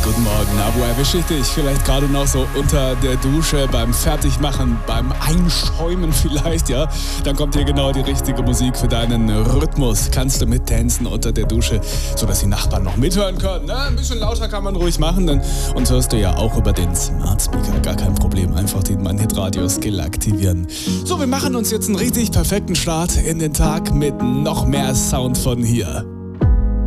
Guten Morgen, na, wo erwische ich dich? Vielleicht gerade noch so unter der Dusche, beim Fertigmachen, beim Einschäumen vielleicht, ja? Dann kommt hier genau die richtige Musik für deinen Rhythmus. Kannst du mittanzen unter der Dusche, sodass die Nachbarn noch mithören können, ne? Ein bisschen lauter kann man ruhig machen, denn uns hörst du ja auch über den Smart Speaker, gar kein Problem. Einfach den Mein-Hit-Radio-Skill aktivieren. So, wir machen uns jetzt einen richtig perfekten Start in den Tag mit noch mehr Sound von hier.